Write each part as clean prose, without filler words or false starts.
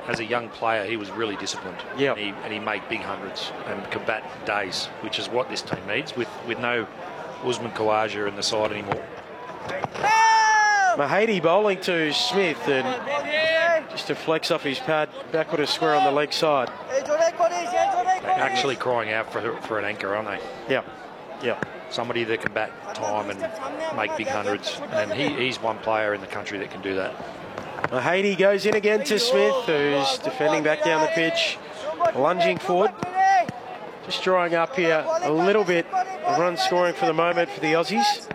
as a young player, he was really disciplined. Yeah. And he made big hundreds and combat days, which is what this team needs with no Usman Khawaja in the side anymore. Mahady bowling to Smith, and just deflects off his pad, backward a square on the leg side. They're actually crying out for an anchor, aren't they? Yeah, yeah. Somebody that can bat time and make big hundreds. And he's one player in the country that can do that. Mahady goes in again to Smith, who's defending back down the pitch, lunging forward. Just drawing up here a little bit. A run scoring for the moment for the Aussies.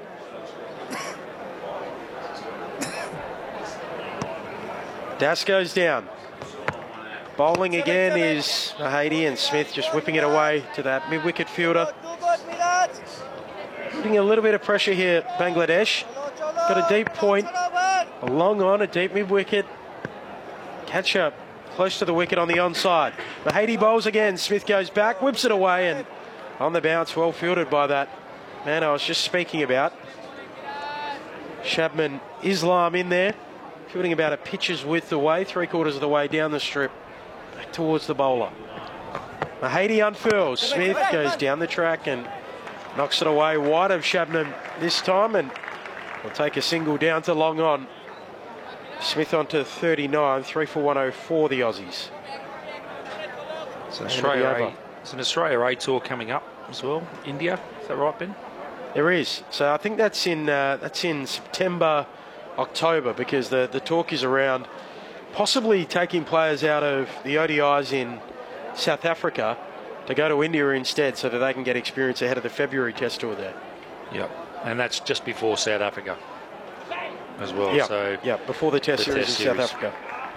Das goes down. Bowling again is Mahady, and Smith just whipping it away to that mid-wicket fielder. Putting a little bit of pressure here, Bangladesh. Got a deep point, a long on, a deep mid-wicket. Catch up close to the wicket on the onside. Mahady bowls again. Smith goes back, whips it away, and on the bounce, well fielded by that man I was just speaking about. Shabman Islam in there, fielding about a pitcher's width away, 3/4 of the way down the strip, back towards the bowler. Mahady unfurls. Smith goes down the track and knocks it away wide of Shabnam this time, and will take a single down to long on. Smith on to 39, 3 for 104, the Aussies. It's an Australia A tour coming up as well. India, is that right, Ben? There is. So I think that's in September, October, because the talk is around possibly taking players out of the ODIs in South Africa to go to India instead, so that they can get experience ahead of the February Test tour there. Yep, and that's just before South Africa as well. Yeah, so before the Test series in South Africa.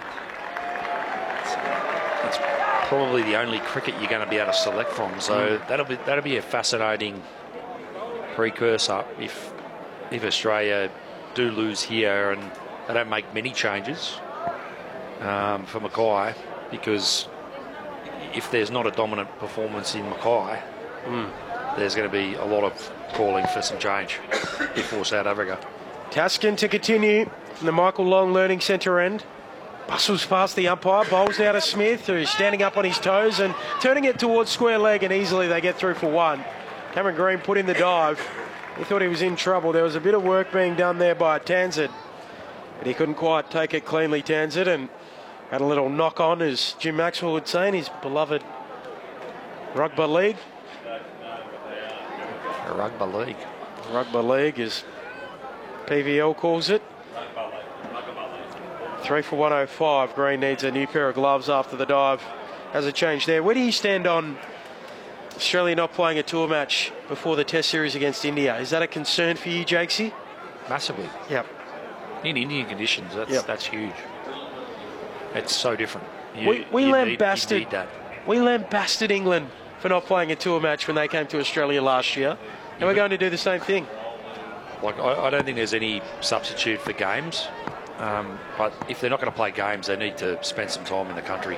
It's probably the only cricket you're going to be able to select from. So that'll be a fascinating precursor if Australia do lose here and they don't make many changes for Mackay, because if there's not a dominant performance in Mackay, there's going to be a lot of calling for some change before South Africa. Taskin to continue from the Michael Long Learning Centre end. Bustles past the umpire, bowls out of Smith, who's standing up on his toes and turning it towards square leg, and easily they get through for one. Cameron Green put in the dive. He thought he was in trouble. There was a bit of work being done there by Tanzit, but he couldn't quite take it cleanly, Tanzit, and had a little knock on, as Jim Maxwell would say, in his beloved Rugby League. Rugby League. Rugby League, as PVL calls it. 3 for 105. Green needs a new pair of gloves after the dive. Has a change there. Where do you stand on Australia not playing a tour match before the Test series against India? Is that a concern for you, Jakesy? Massively. Yep. In Indian conditions, that's huge. It's so different. We lambasted England for not playing a tour match when they came to Australia last year, and we're going to do the same thing. Like, I don't think there's any substitute for games, but if they're not going to play games, they need to spend some time in the country.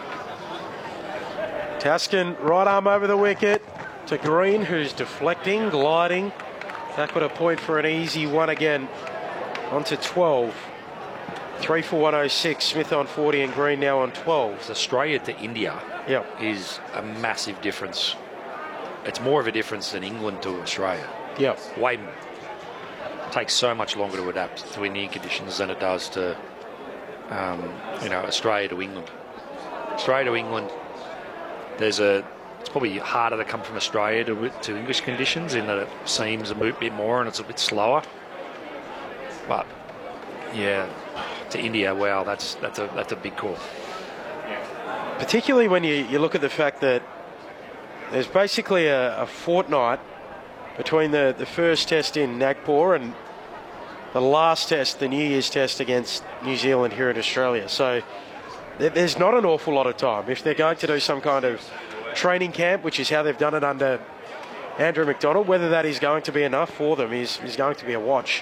Taskin, right arm over the wicket to Green, who's deflecting, gliding. Back with a point for an easy one again. On to 12. 3 for 106. Smith on 40 and Green now on 12. Australia to India is a massive difference. It's more of a difference than England to Australia. Yeah. Way more. It takes so much longer to adapt to Indian conditions than it does to, Australia to England. Australia to England, it's probably harder to come from Australia to English conditions, in that it seems a bit more and it's a bit slower. But yeah, to India, wow, that's a big call. Particularly when you look at the fact that there's basically a fortnight between the first test in Nagpur and the last test, the New Year's test against New Zealand here in Australia. So there's not an awful lot of time. If they're going to do some kind of training camp, which is how they've done it under Andrew McDonald, whether that is going to be enough for them is going to be a watch.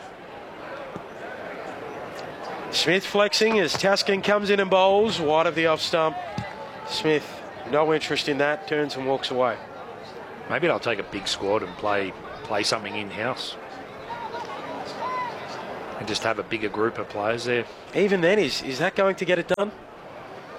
Smith flexing as Taskin comes in and bowls wide of the off stump. Smith, no interest in that, turns and walks away. Maybe they'll take a big squad and play something in-house. And just have a bigger group of players there. Even then, is that going to get it done?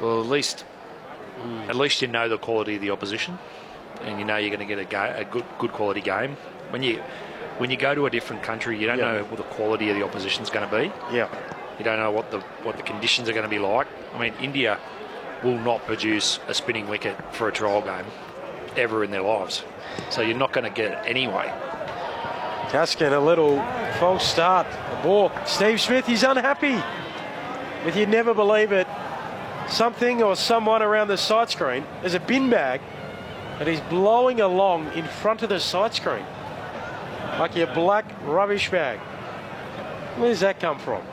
Well, at least you know the quality of the opposition, and you know you're going to get a good quality game. When you go to a different country, you don't know what the quality of the opposition's going to be. Yeah. You don't know what the conditions are going to be like. I mean, India will not produce a spinning wicket for a trial game ever in their lives, so you're not going to get it anyway. Taskin, a little false start. The ball. Steve Smith, he's unhappy with, you'd never believe it, something or someone around the side screen. There's a bin bag that he's blowing along in front of the side screen, like your black rubbish bag. Where does that come from?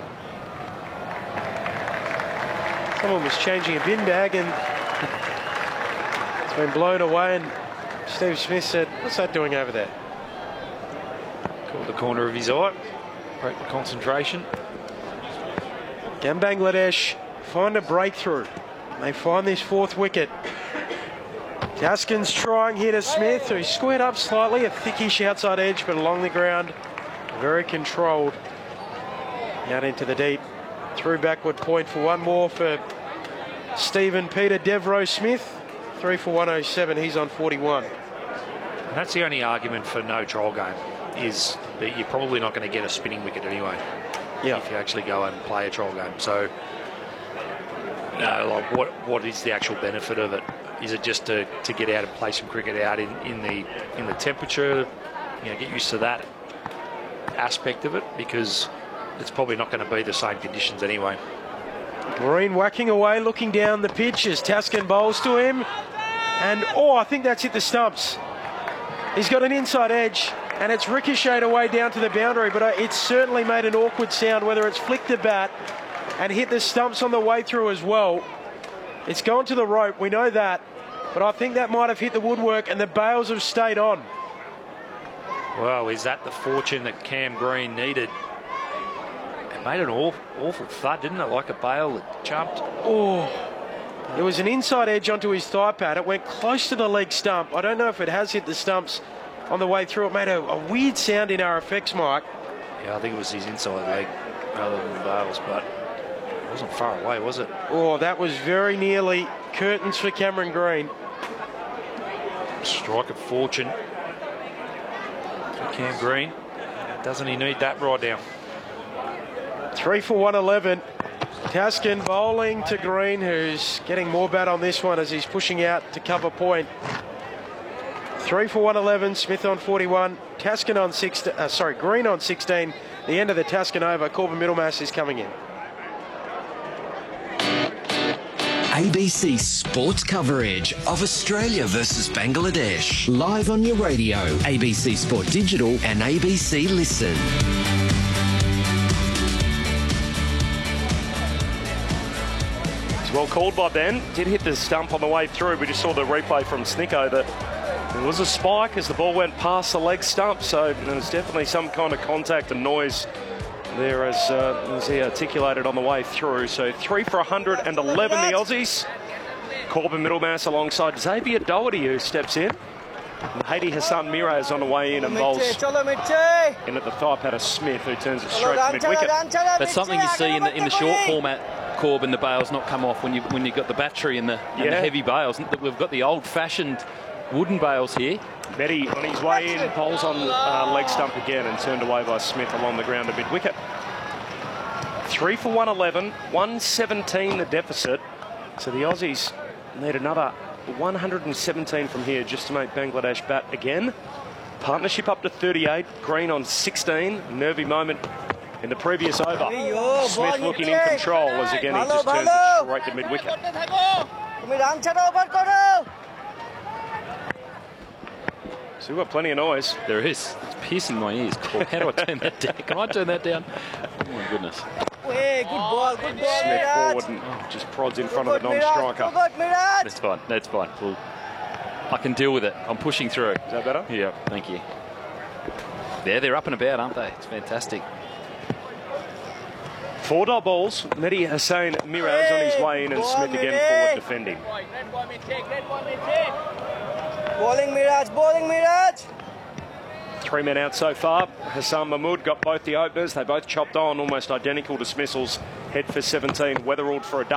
Someone was changing a bin bag and it's been blown away, and Steve Smith said, "What's that doing over there?" Caught the corner of his eye, broke the concentration. Can Bangladesh find a breakthrough? They find this 4th wicket. Taskin's trying here to Smith, who squared up slightly, a thickish outside edge, but along the ground, very controlled. Out into the deep. Through backward point for one more for Stephen Peter Devro Smith. 3 for 107, he's on 41. And that's the only argument for no trial game, is that you're probably not going to get a spinning wicket anyway. Yeah. If you actually go and play a trial game. So, like what is the actual benefit of it? Is it just to get out and play some cricket out in the temperature? Get used to that aspect of it, because it's probably not going to be the same conditions anyway. Green whacking away, looking down the pitch as Taskin bowls to him. And, I think that's hit the stumps. He's got an inside edge, and it's ricocheted away down to the boundary, but it's certainly made an awkward sound, whether it's flicked the bat and hit the stumps on the way through as well. It's gone to the rope, we know that, but I think that might have hit the woodwork, and the bails have stayed on. Well, is that the fortune that Cam Green needed? It made an awful thud, didn't it? Like a bail that jumped. There was an inside edge onto his thigh pad. It went close to the leg stump. I don't know if it has hit the stumps on the way through. It made a weird sound in our effects, Mike. Yeah, I think it was his inside leg rather than the bails, but it wasn't far away, was it? That was very nearly curtains for Cameron Green. Strike of fortune for Cam Green. Doesn't he need that right now? 3 for 111. Taskin bowling to Green, who's getting more bat on this one as he's pushing out to cover point. 3 for 111. Smith on 41. Taskin on 16. Green on 16. The end of the Taskin over. Corbin Middlemass is coming in. ABC sports coverage of Australia versus Bangladesh. Live on your radio, ABC Sport Digital and ABC Listen. It's well called by Ben. Did hit the stump on the way through. We just saw the replay from Snicko that there was a spike as the ball went past the leg stump, so there was definitely some kind of contact and noise there as he articulated on the way through. So 3 for 111, the Aussies. Corbin Middlemass alongside Xavier Doherty, who steps in. And Hadi Hassan Miraz on the way in and bowls in at the thigh pad of Smith, who turns it straight to mid-wicket. That's something you see in the short format, Corbin. The bails not come off when you've got the battery and the heavy bails. We've got the old-fashioned wooden bails here. Betty on his way in, bowls on leg stump again and turned away by Smith along the ground to mid-wicket. 3 for 111, 117 the deficit. So the Aussies need another 117 from here just to make Bangladesh bat again. Partnership up to 38, Green on 16. Nervy moment in the previous over. Smith looking in control as again he just turns it straight to mid-wicket. So we've got plenty of noise. There is. It's piercing my ears. How do I turn that down? Can I turn that down? Oh my goodness. Good ball, Smith forward and just prods in front of the non-striker. That's fine. That's fine. Well, I can deal with it. I'm pushing through. Is that better? Yeah, thank you. They're up and about, aren't they? It's fantastic. 4 dot balls. Mehdi Hussain Miraz on his way in and Smith again forward defending. Bowling Miraj. 3 men out so far. Hassan Mahmood got both the openers. They both chopped on, almost identical dismissals. Head for 17. Weatherald for a double.